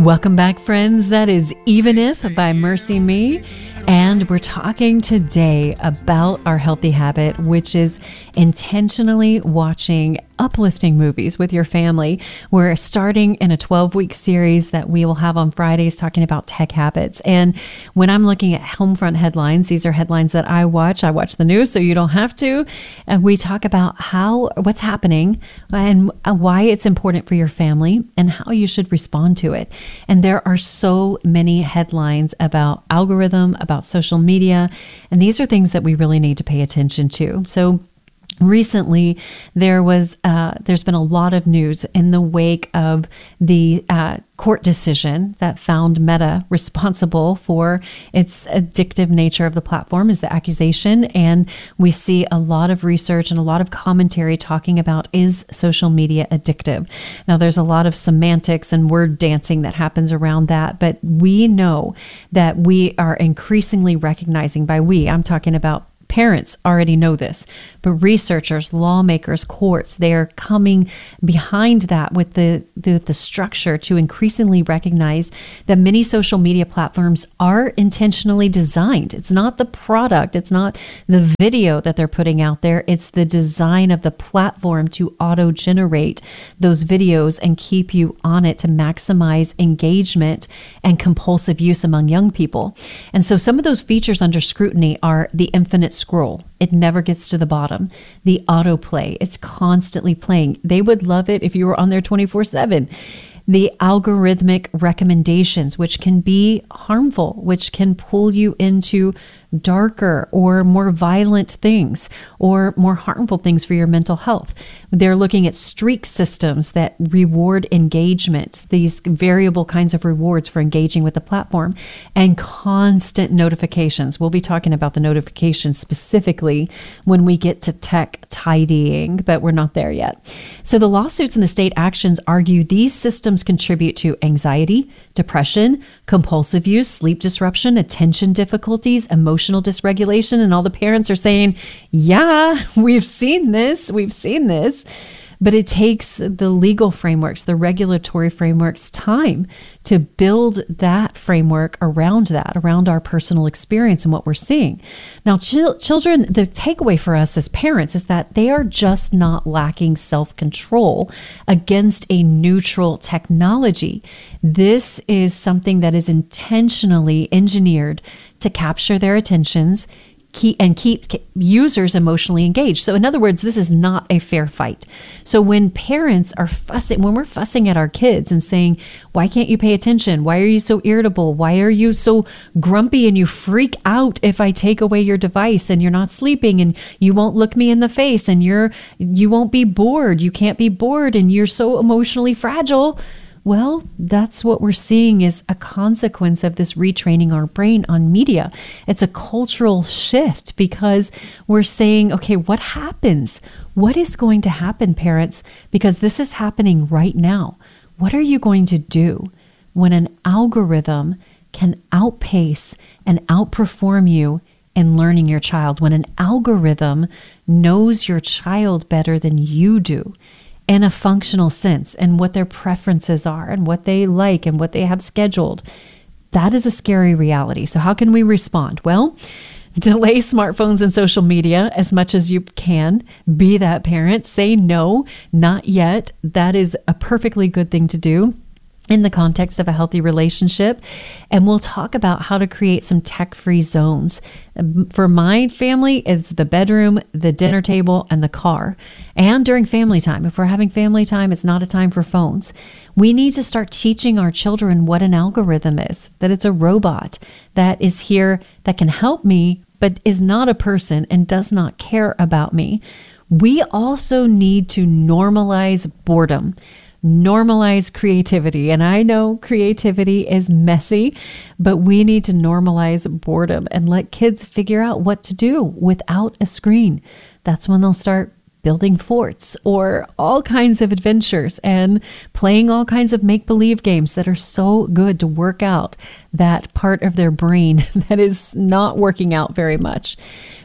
Welcome back, friends. That is Even If by Mercy Me. And we're talking today about our healthy habit, which is intentionally watching uplifting movies with your family. We're starting in a 12-week series that we will have on Fridays talking about tech habits. And when I'm looking at Homefront headlines, these are headlines that I watch. I watch the news, so you don't have to. And we talk about what's happening and why it's important for your family and how you should respond to it. And there are so many headlines about algorithm, about social media, and these are things that we really need to pay attention to. So recently, there's been a lot of news in the wake of the court decision that found Meta responsible for its addictive nature of the platform is the accusation. And we see a lot of research and a lot of commentary talking about, is social media addictive? Now, there's a lot of semantics and word dancing that happens around that, but we know that we are increasingly recognizing, by we, I'm talking about parents already know this, but researchers, lawmakers, courts, they are coming behind that with the structure to increasingly recognize that many social media platforms are intentionally designed. It's not the product, it's not the video that they're putting out there, it's the design of the platform to auto-generate those videos and keep you on it to maximize engagement and compulsive use among young people. And so some of those features under scrutiny are the infinite scroll. It never gets to the bottom. The autoplay, it's constantly playing. They would love it if you were on there 24/7. The algorithmic recommendations, which can be harmful, which can pull you into darker or more violent things or more harmful things for your mental health. They're looking at streak systems that reward engagement, these variable kinds of rewards for engaging with the platform, and constant notifications. We'll be talking about the notifications specifically when we get to tech tidying, but we're not there yet. So the lawsuits and the state actions argue these systems contribute to anxiety, depression, compulsive use, sleep disruption, attention difficulties, emotional dysregulation, and all the parents are saying, yeah, we've seen this. But it takes the legal frameworks, the regulatory frameworks, time to build that framework around our personal experience and what we're seeing. Now, children, the takeaway for us as parents is that they are just not lacking self-control against a neutral technology. This is something that is intentionally engineered to capture their attentions, keep users emotionally engaged. So in other words, this is not a fair fight. So when parents are when we're fussing at our kids and saying, why can't you pay attention? Why are you so irritable? Why are you so grumpy and you freak out if I take away your device and you're not sleeping and you won't look me in the face and you won't be bored. You can't be bored and you're so emotionally fragile. Well, that's what we're seeing is a consequence of this retraining our brain on media. It's a cultural shift because we're saying, okay, what happens? What is going to happen, parents? Because this is happening right now. What are you going to do when an algorithm can outpace and outperform you in learning your child? When an algorithm knows your child better than you do, in a functional sense, and what their preferences are and what they like and what they have scheduled. That is a scary reality. So how can we respond? Well, delay smartphones and social media as much as you can. Be that parent. Say no, not yet. That is a perfectly good thing to do in the context of a healthy relationship. And we'll talk about how to create some tech-free zones. For my family, it's the bedroom, the dinner table, and the car. And during family time, if we're having family time, it's not a time for phones. We need to start teaching our children what an algorithm is, that it's a robot that is here that can help me, but is not a person and does not care about me. We also need to normalize boredom. Normalize creativity. And I know creativity is messy, but we need to normalize boredom and let kids figure out what to do without a screen. That's when they'll start building forts or all kinds of adventures and playing all kinds of make-believe games that are so good to work out that part of their brain that is not working out very much.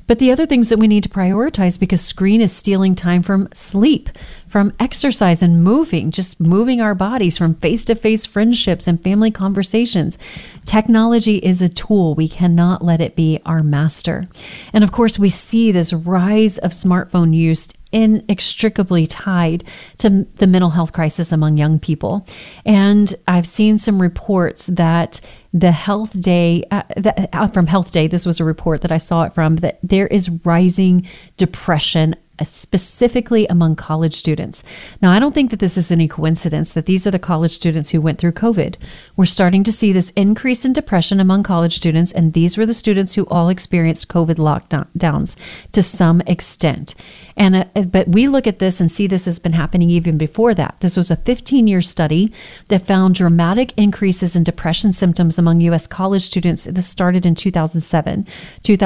But the other things that we need to prioritize, because screen is stealing time from sleep, from exercise and moving, just moving our bodies, from face-to-face friendships and family conversations. Technology is a tool. We cannot let it be our master. And of course, we see this rise of smartphone use inextricably tied to the mental health crisis among young people. And I've seen some reports that the Health Day, from Health Day, this was a report that I saw it from, that there is rising depression specifically among college students. Now, I don't think that this is any coincidence that these are the college students who went through COVID. We're starting to see this increase in depression among college students, and these were the students who all experienced COVID lockdowns to some extent. But we look at this and see this has been happening even before that. This was a 15-year study that found dramatic increases in depression symptoms among U.S. college students. This started in 2007 to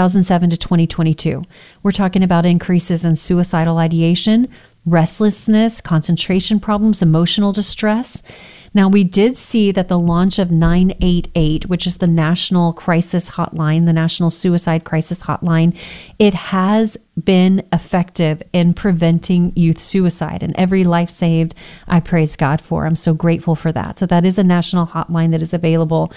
2022. We're talking about increases in suicidal ideation, restlessness, concentration problems, emotional distress. Now, we did see that the launch of 988, which is the National Crisis Hotline, the National Suicide Crisis Hotline, it has been effective in preventing youth suicide. And every life saved, I praise God for. I'm so grateful for that. So that is a national hotline that is available,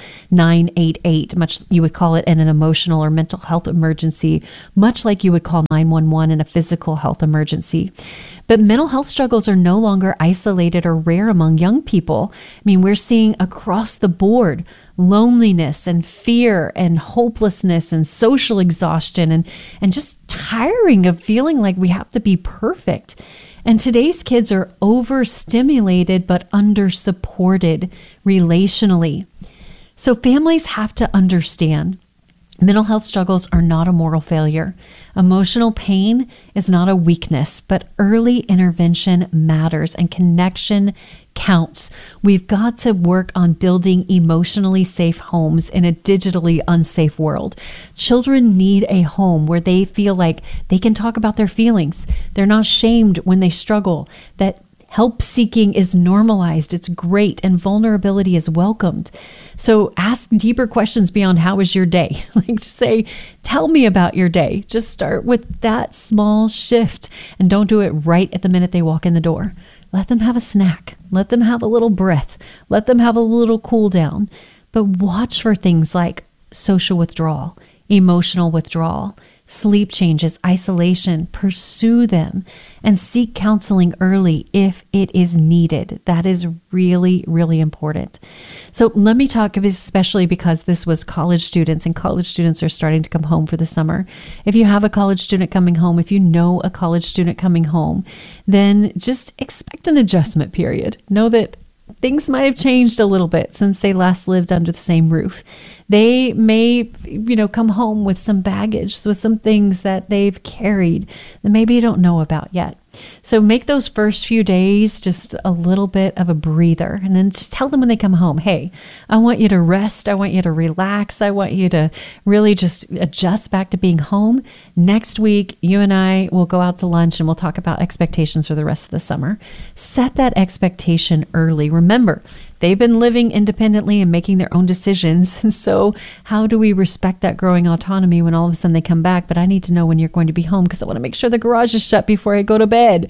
988, much you would call it in an emotional or mental health emergency, much like you would call 911 in a physical health emergency. But mental health struggles are no longer isolated or rare among young people. I mean, we're seeing across the board loneliness and fear and hopelessness and social exhaustion and just tiring of feeling like we have to be perfect. And today's kids are overstimulated but undersupported relationally. So families have to understand mental health struggles are not a moral failure. Emotional pain is not a weakness, but early intervention matters and connection counts. We've got to work on building emotionally safe homes in a digitally unsafe world. Children need a home where they feel like they can talk about their feelings. They're not shamed when they struggle, that help seeking is normalized, it's great, and vulnerability is welcomed. So ask deeper questions beyond how was your day? Like say, tell me about your day. Just start with that small shift and don't do it right at the minute they walk in the door. Let them have a snack. Let them have a little breath. Let them have a little cool down. But watch for things like social withdrawal, emotional withdrawal, sleep changes, isolation. Pursue them and seek counseling early if it is needed. That is really, really important. So let me talk, especially because this was college students and college students are starting to come home for the summer. If you have a college student coming home, if you know a college student coming home, then just expect an adjustment period. Know that things might have changed a little bit since they last lived under the same roof. They may, come home with some baggage, with some things that they've carried that maybe you don't know about yet. So make those first few days just a little bit of a breather, and then just tell them when they come home, hey, I want you to rest. I want you to relax. I want you to really just adjust back to being home. Next week, you and I will go out to lunch and we'll talk about expectations for the rest of the summer. Set that expectation early. Remember, they've been living independently and making their own decisions. And so how do we respect that growing autonomy when all of a sudden they come back? But I need to know when you're going to be home because I want to make sure the garage is shut before I go to bed.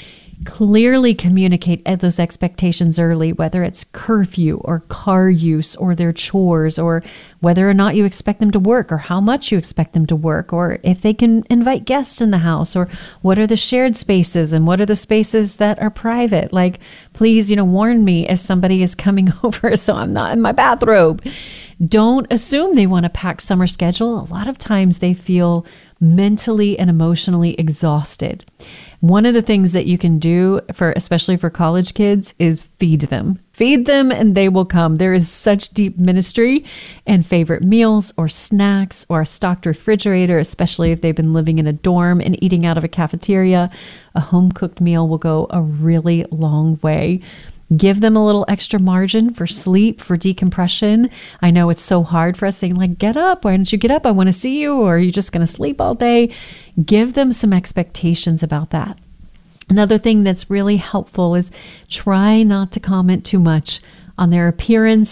Clearly communicate those expectations early, whether it's curfew or car use or their chores, or whether or not you expect them to work or how much you expect them to work, or if they can invite guests in the house, or what are the shared spaces and what are the spaces that are private. Like, please, warn me if somebody is coming over so I'm not in my bathrobe. Don't assume they want a packed summer schedule. A lot of times they feel mentally and emotionally exhausted. One of the things that you can do especially for college kids is feed them. Feed them and they will come. There is such deep ministry in favorite meals or snacks or a stocked refrigerator, especially if they've been living in a dorm and eating out of a cafeteria. A home-cooked meal will go a really long way. Give them a little extra margin for sleep, for decompression. I know it's so hard for us saying, like, get up. Why don't you get up? I want to see you. Or are you just going to sleep all day? Give them some expectations about that. Another thing that's really helpful is try not to comment too much on their appearance,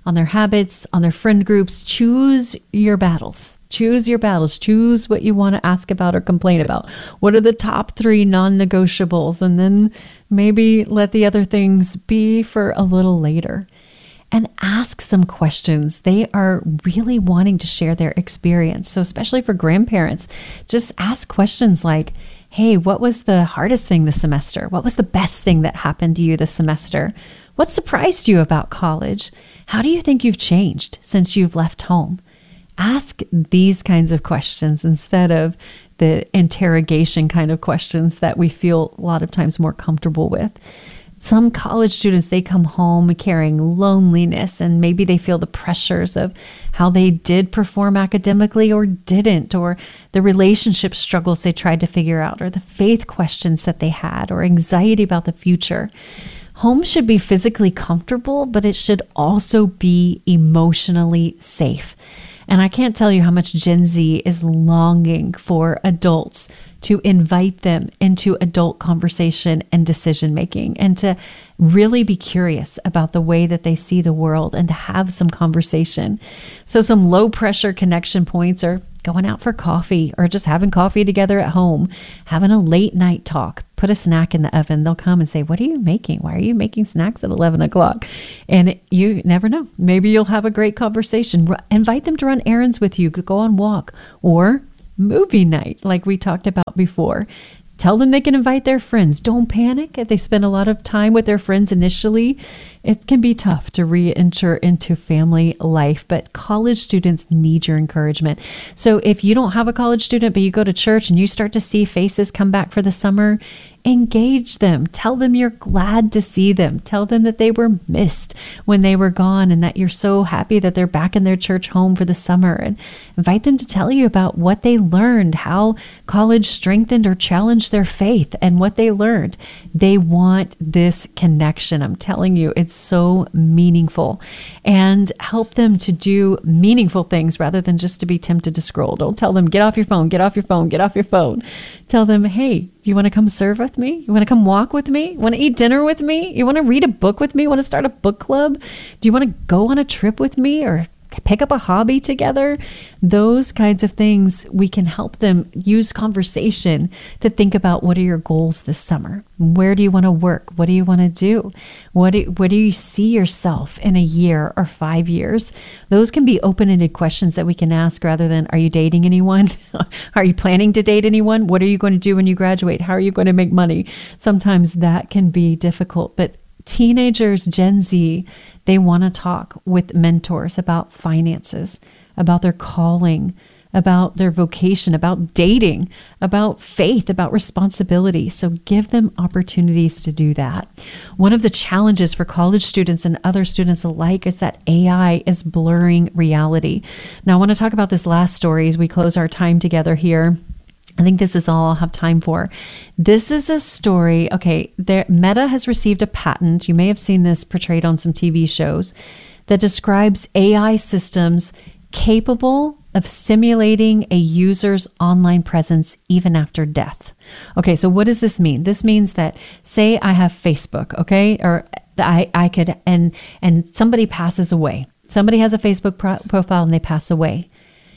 on their habits, on their friend groups. Choose your battles. Choose your battles. Choose what you want to ask about or complain about. What are the top 3 non-negotiables? And then maybe let the other things be for a little later. And ask some questions. They are really wanting to share their experience. So especially for grandparents, just ask questions like, hey, what was the hardest thing this semester? What was the best thing that happened to you this semester? What surprised you about college? How do you think you've changed since you've left home? Ask these kinds of questions instead of the interrogation kind of questions that we feel a lot of times more comfortable with. Some college students, they come home carrying loneliness, and maybe they feel the pressures of how they did perform academically or didn't, or the relationship struggles they tried to figure out, or the faith questions that they had, or anxiety about the future. Home should be physically comfortable, but it should also be emotionally safe. And I can't tell you how much Gen Z is longing for adults to invite them into adult conversation and decision making, and to really be curious about the way that they see the world and to have some conversation. So some low pressure connection points are going out for coffee, or just having coffee together at home, having a late night talk. Put a snack in the oven. They'll come and say, what are you making? Why are you making snacks at 11 o'clock? And you never know. Maybe you'll have a great conversation. Invite them to run errands with you, go on walk, or movie night like we talked about before. Tell them they can invite their friends. Don't panic if they spend a lot of time with their friends initially. It can be tough to re-enter into family life, but college students need your encouragement. So if you don't have a college student, but you go to church and you start to see faces come back for the summer, engage them. Tell them you're glad to see them. Tell them that they were missed when they were gone, and that you're so happy that they're back in their church home for the summer. And invite them to tell you about what they learned, how college strengthened or challenged their faith, and what they learned. They want this connection. I'm telling you, it's so meaningful. And help them to do meaningful things rather than just to be tempted to scroll. Don't tell them, get off your phone, get off your phone, get off your phone. Tell them, hey, you want to come serve with me? You want to come walk with me? You want to eat dinner with me? You want to read a book with me? You want to start a book club? Do you want to go on a trip with me, or pick up a hobby together? Those kinds of things, we can help them use conversation to think about, what are your goals this summer? Where do you want to work? What do you want to do? Where do you see yourself in a year or 5 years? Those can be open-ended questions that we can ask, rather than, are you dating anyone? Are you planning to date anyone? What are you going to do when you graduate? How are you going to make money? Sometimes that can be difficult, but teenagers, Gen Z, they want to talk with mentors about finances, about their calling, about their vocation, about dating, about faith, about responsibility. So give them opportunities to do that. One of the challenges for college students and other students alike is that AI is blurring reality. Now, I want to talk about this last story as we close our time together here. I think this is all I'll have time for. This is a story. Okay, Meta has received a patent. You may have seen this portrayed on some TV shows, that describes AI systems capable of simulating a user's online presence even after death. Okay, so what does this mean? This means that, say I have Facebook, okay, or I could, and somebody passes away. Somebody has a Facebook profile and they pass away.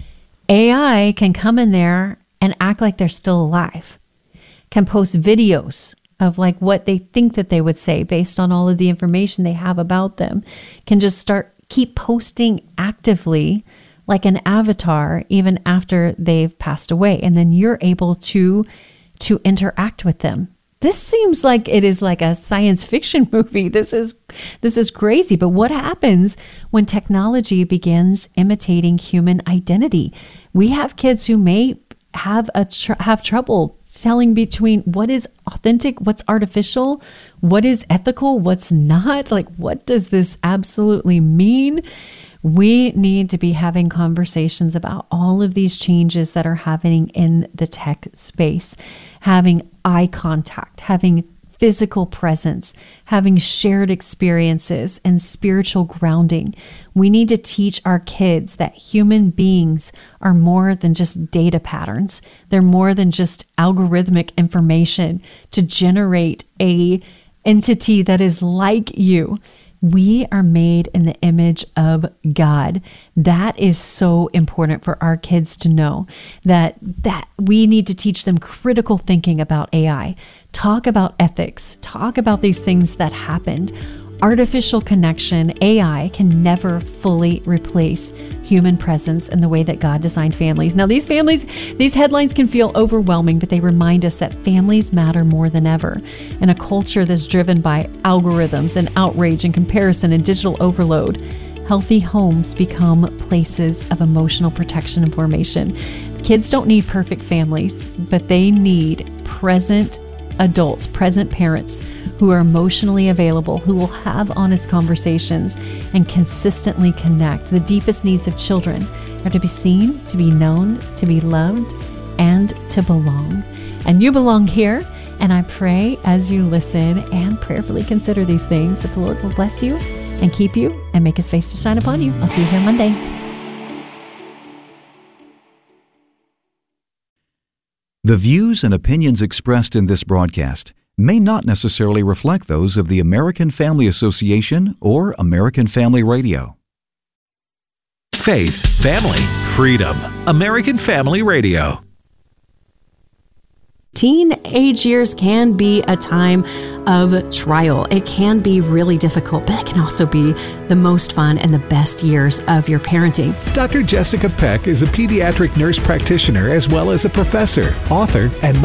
AI can come in there and act like they're still alive, can post videos of like what they think that they would say based on all of the information they have about them, can just keep posting actively like an avatar even after they've passed away. And then you're able to interact with them. This seems like it is like a science fiction movie. This is crazy. But what happens when technology begins imitating human identity? We have kids who may have trouble telling between what is authentic, what's artificial, what is ethical, what's not. Like, what does this absolutely mean? We need to be having conversations about all of these changes that are happening in the tech space, having eye contact, having physical presence, having shared experiences, and spiritual grounding. We need to teach our kids that human beings are more than just data patterns. They're more than just algorithmic information to generate a entity that is like you. We are made in the image of God. That is so important for our kids to know, that we need to teach them critical thinking about AI, talk about ethics, talk about these things that happened. Artificial connection, AI, can never fully replace human presence in the way that God designed families. Now, these headlines can feel overwhelming, but they remind us that families matter more than ever. In a culture that's driven by algorithms and outrage and comparison and digital overload, healthy homes become places of emotional protection and formation. Kids don't need perfect families, but they need present adults, present parents who are emotionally available, who will have honest conversations and consistently connect. The deepest needs of children are to be seen, to be known, to be loved, and to belong. And you belong here. And I pray as you listen and prayerfully consider these things that the Lord will bless you and keep you and make his face to shine upon you. I'll see you here Monday. The views and opinions expressed in this broadcast may not necessarily reflect those of the American Family Association or American Family Radio. Faith, family, freedom. American Family Radio. Teenage years can be a time of trial. It can be really difficult, but it can also be the most fun and the best years of your parenting. Dr. Jessica Peck is a pediatric nurse practitioner as well as a professor, author, and